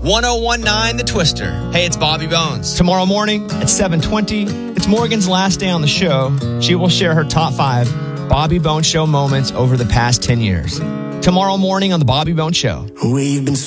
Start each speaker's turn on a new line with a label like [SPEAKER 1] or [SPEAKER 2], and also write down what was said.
[SPEAKER 1] 1019 The Twister. Hey, it's Bobby Bones.
[SPEAKER 2] Tomorrow morning at 7:20, it's Morgan's last day on the show. She will share her top 5 Bobby Bones Show moments over the past 10 years. Tomorrow morning on The Bobby Bones Show.
[SPEAKER 3] We've been